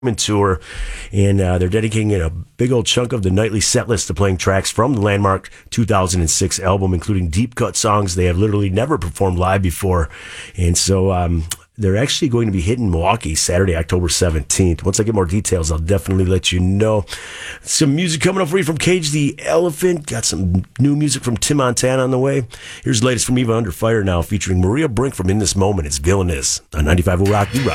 tour, and they're dedicating a big old chunk of the nightly set list to playing tracks from the landmark 2006 album, including deep cut songs they have literally never performed live before. And so they're actually going to be hitting Milwaukee Saturday, October 17th. Once I get more details, I'll definitely let you know. Some music coming up for you from Cage the Elephant. Got some new music from Tim Montana on the way. Here's the latest from Eva Under Fire now, featuring Maria Brink from In This Moment. It's Villainous on 95 Rock. You rock.